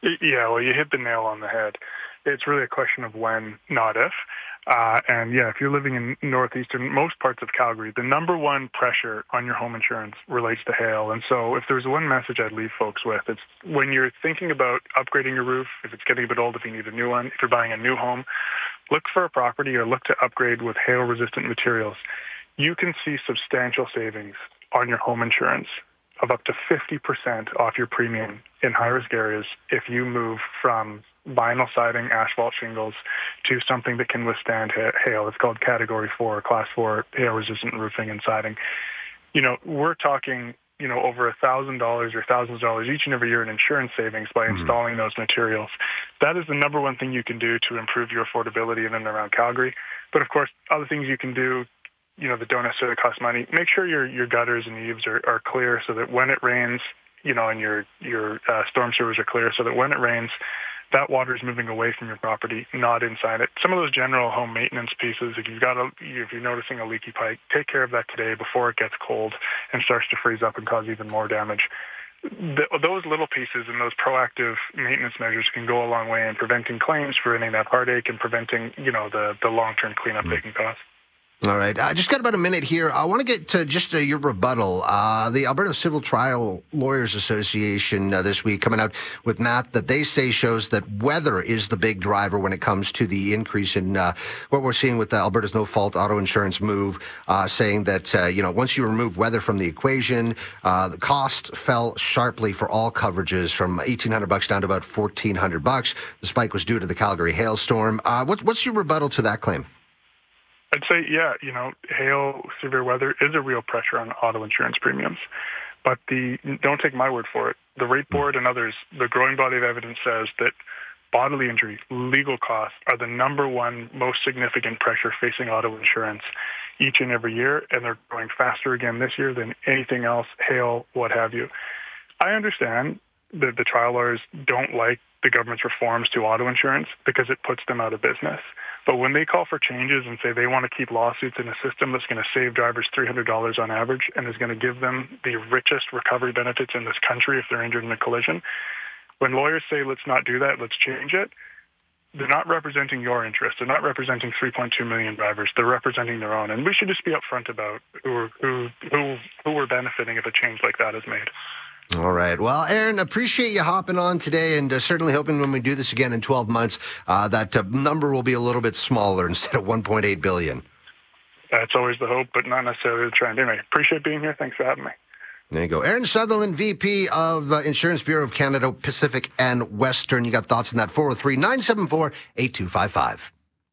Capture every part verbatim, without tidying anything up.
Yeah, well, you hit the nail on the head. It's really a question of when, not if. Uh, and yeah, if you're living in northeastern, most parts of Calgary, the number one pressure on your home insurance relates to hail. And so if there's one message I'd leave folks with, it's when you're thinking about upgrading your roof, if it's getting a bit old, if you need a new one, if you're buying a new home, look for a property or look to upgrade with hail-resistant materials. You can see substantial savings on your home insurance of up to fifty percent off your premium in high-risk areas if you move from vinyl siding, asphalt shingles, to something that can withstand ha- hail. It's called Category four, Class four hail-resistant roofing and siding. You know, we're talking, you know, over one thousand dollars or thousands of dollars each and every year in insurance savings by mm-hmm. installing those materials. That is the number one thing you can do to improve your affordability in and around Calgary. But, of course, other things you can do, you know, that don't necessarily cost money. Make sure your, your gutters and eaves are, are clear so that when it rains, you know, and your, your uh, storm sewers are clear so that when it rains, that water is moving away from your property, not inside it. Some of those general home maintenance pieces, if you've got a, if you're noticing a leaky pipe, take care of that today before it gets cold and starts to freeze up and cause even more damage. The, those little pieces and those proactive maintenance measures can go a long way in preventing claims, preventing that heartache, and preventing, you know, the, the long-term cleanup mm-hmm. they can cost. All right. I just got about a minute here. I want to get to just uh, your rebuttal. Uh, the Alberta Civil Trial Lawyers Association uh, this week coming out with math that they say shows that weather is the big driver when it comes to the increase in uh, what we're seeing with the Alberta's no-fault auto insurance move, uh, saying that, uh, you know, once you remove weather from the equation, uh, the cost fell sharply for all coverages from eighteen hundred bucks down to about fourteen hundred bucks. The spike was due to the Calgary hailstorm. Uh, what, what's your rebuttal to that claim? I'd say, yeah, you know, hail, severe weather is a real pressure on auto insurance premiums. But the don't take my word for it. The Rate Board and others, the growing body of evidence says that bodily injury, legal costs are the number one most significant pressure facing auto insurance each and every year, and they're growing faster again this year than anything else, hail, what have you. I understand that the trial lawyers don't like the government's reforms to auto insurance because it puts them out of business. But when they call for changes and say they want to keep lawsuits in a system that's going to save drivers three hundred dollars on average and is going to give them the richest recovery benefits in this country if they're injured in a collision, when lawyers say, let's not do that, let's change it, they're not representing your interest. They're not representing three point two million drivers. They're representing their own. And we should just be upfront about who, who, who, who we're benefiting if a change like that is made. All right. Well, Aaron, appreciate you hopping on today, and uh, certainly hoping when we do this again in twelve months, uh, that uh, number will be a little bit smaller instead of one point eight billion dollars. That's always the hope, but not necessarily the trend. Anyway, appreciate being here. Thanks for having me. There you go. Aaron Sutherland, V P of uh, Insurance Bureau of Canada, Pacific and Western. You got thoughts on that? four oh three, nine seven four, eight two five five.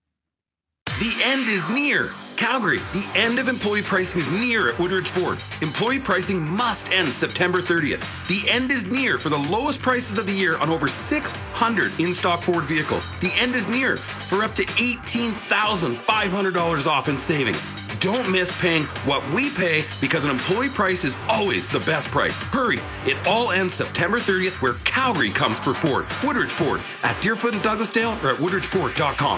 The end is near. Calgary, the end of employee pricing is near at Woodridge Ford. Employee pricing must end September thirtieth. The end is near for the lowest prices of the year on over six hundred in-stock Ford vehicles. The end is near for up to eighteen thousand five hundred dollars off in savings. Don't miss paying what we pay because an employee price is always the best price. Hurry, it all ends September thirtieth where Calgary comes for Ford. Woodridge Ford at Deerfoot and Douglasdale or at woodridge ford dot com.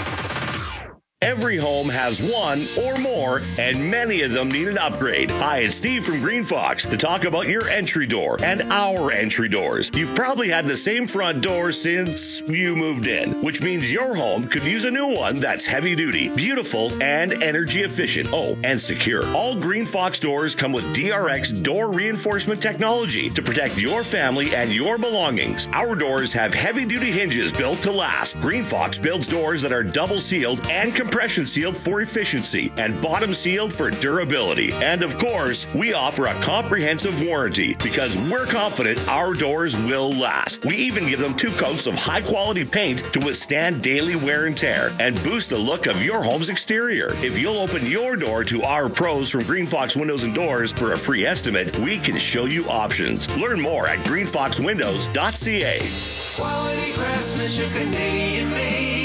Every home has one or more, and many of them need an upgrade. Hi, it's Steve from Green Fox to talk about your entry door and our entry doors. You've probably had the same front door since you moved in, which means your home could use a new one that's heavy duty, beautiful, and energy efficient. Oh, and secure. All Green Fox doors come with D R X door reinforcement technology to protect your family and your belongings. Our doors have heavy duty hinges built to last. Green Fox builds doors that are double sealed and compression sealed for efficiency and bottom sealed for durability. And of course, we offer a comprehensive warranty because we're confident our doors will last. We even give them two coats of high quality paint to withstand daily wear and tear and boost the look of your home's exterior. If you'll open your door to our pros from Green Fox Windows and Doors for a free estimate, we can show you options. Learn more at green fox windows dot c a. Quality craftsmanship, Canadian made.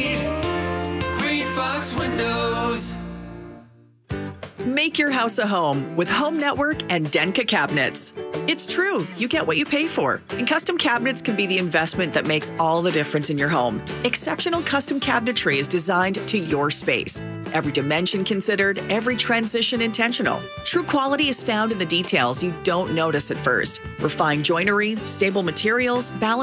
Fox Windows. Make your house a home with Home Network and Denka Cabinets. It's true, you get what you pay for. And custom cabinets can be the investment that makes all the difference in your home. Exceptional custom cabinetry is designed to your space. Every dimension considered, every transition intentional. True quality is found in the details you don't notice at first. Refined joinery, stable materials, balanced